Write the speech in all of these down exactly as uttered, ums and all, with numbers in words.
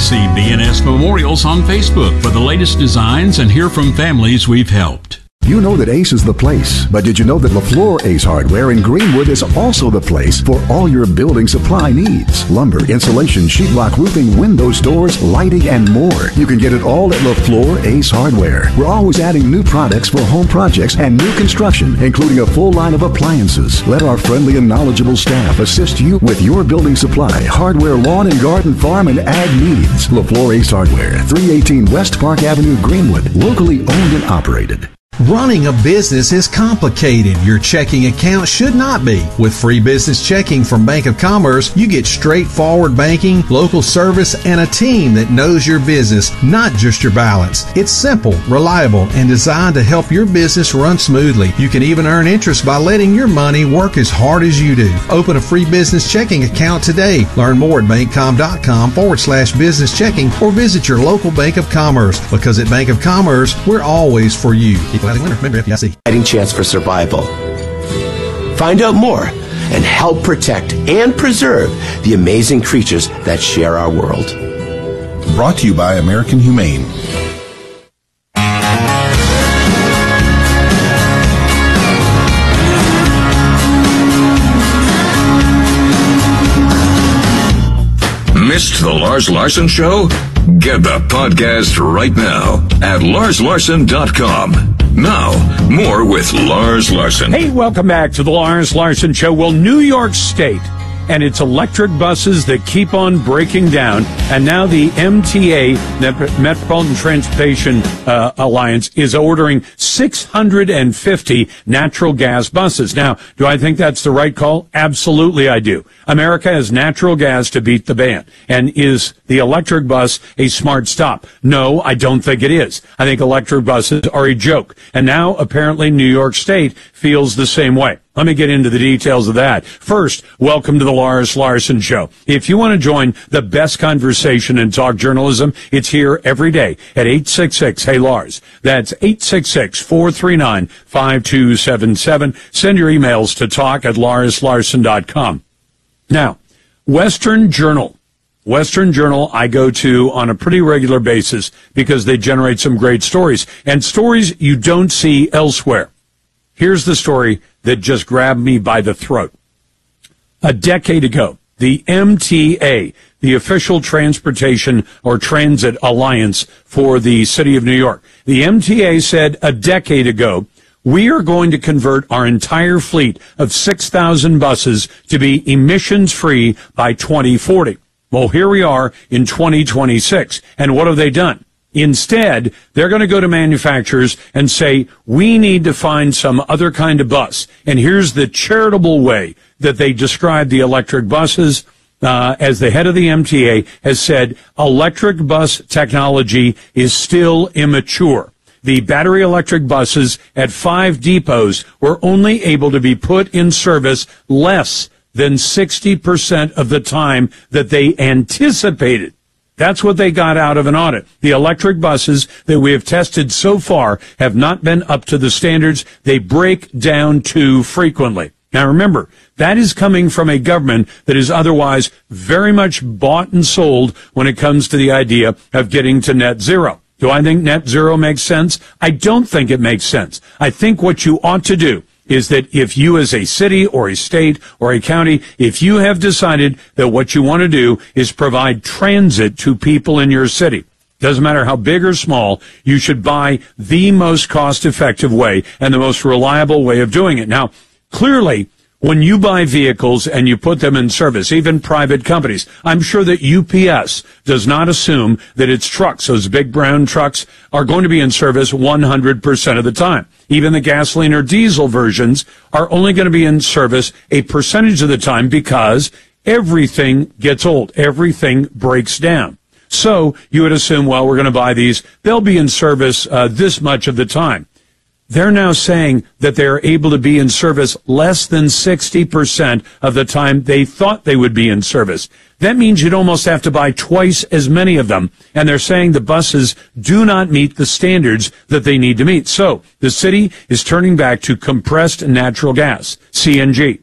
See B N S Memorials on Facebook for the latest designs and hear from families we've helped. You know that Ace is the place, but did you know that LaFleur Ace Hardware in Greenwood is also the place for all your building supply needs? Lumber, insulation, sheetrock, roofing, windows, doors, lighting, and more. You can get it all at LaFleur Ace Hardware. We're always adding new products for home projects and new construction, including a full line of appliances. Let our friendly and knowledgeable staff assist you with your building supply, hardware, lawn and garden, farm, and ag needs. LaFleur Ace Hardware, three eighteen West Park Avenue, Greenwood. Locally owned and operated. Running a business is complicated. Your checking account should not be. With free business checking from Bank of Commerce, you get straightforward banking, local service, and a team that knows your business, not just your balance. It's simple, reliable, and designed to help your business run smoothly. You can even earn interest by letting your money work as hard as you do. Open a free business checking account today. Learn more at bankcom.com forward slash business checking or visit your local Bank of Commerce, because at Bank of Commerce, we're always for you. Winner. Remember, F D I C. Fighting chance for survival. Find out more and help protect and preserve the amazing creatures that share our world. Brought to you by American Humane. Missed the Lars Larson Show? Get the podcast right now at lars larson dot com. Now, more with Lars Larson. Hey, welcome back to the Lars Larson Show. Well, New York State and its electric buses that keep on breaking down, and now the M T A, Metropolitan Transportation uh, Alliance, is ordering six hundred fifty natural gas buses. Now, do I think that's the right call? Absolutely I do. America has natural gas to beat the band. And is the electric bus a smart stop? No, I don't think it is. I think electric buses are a joke. And now, apparently, New York State feels the same way. Let me get into the details of that. First, welcome to the Lars Larson Show. If you want to join the best conversation in talk journalism, it's here every day at eight six six, hey Lars. That's eight six six, four three nine, five two seven seven. Send your emails to talk at lars larson dot com. Now, Western Journal. Western Journal I go to on a pretty regular basis because they generate some great stories, and stories you don't see elsewhere. Here's the story that just grabbed me by the throat. A decade ago, the M T A, the official transportation or transit alliance for the city of New York, the M T A said a decade ago, we are going to convert our entire fleet of six thousand buses to be emissions-free by twenty forty. Well, here we are in twenty twenty-six, and what have they done? Instead, they're going to go to manufacturers and say, we need to find some other kind of bus. And here's the charitable way that they describe the electric buses. Uh, as the head of the M T A has said, electric bus technology is still immature. The battery electric buses at five depots were only able to be put in service less than sixty percent of the time that they anticipated. That's what they got out of an audit. The electric buses that we have tested so far have not been up to the standards. They break down too frequently. Now remember, that is coming from a government that is otherwise very much bought and sold when it comes to the idea of getting to net zero. Do I think net zero makes sense? I don't think it makes sense. I think what you ought to do is that if you as a city or a state or a county, if you have decided that what you want to do is provide transit to people in your city, doesn't matter how big or small, you should buy the most cost-effective way and the most reliable way of doing it. Now, clearly, when you buy vehicles and you put them in service, even private companies, I'm sure that U P S does not assume that its trucks, those big brown trucks, are going to be in service one hundred percent of the time. Even the gasoline or diesel versions are only going to be in service a percentage of the time because everything gets old. Everything breaks down. So you would assume, well, we're going to buy these. They'll be in service uh, this much of the time. They're now saying that they're able to be in service less than sixty percent of the time they thought they would be in service. That means you'd almost have to buy twice as many of them. And they're saying the buses do not meet the standards that they need to meet. So the city is turning back to compressed natural gas, C N G.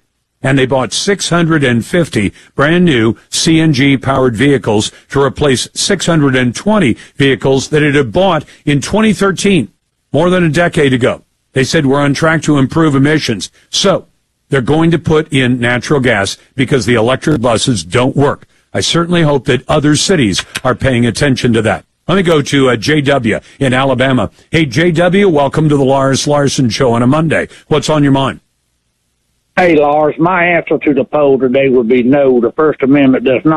and they bought six hundred fifty brand new C N G-powered vehicles to replace six hundred twenty vehicles that it had bought in twenty thirteen, more than a decade ago. They said we're on track to improve emissions. So they're going to put in natural gas because the electric buses don't work. I certainly hope that other cities are paying attention to that. Let me go to uh, J W in Alabama. Hey, J W, welcome to the Lars Larson Show on a Monday. What's on your mind? Hey, Lars, my answer to the poll today would be no. The First Amendment does not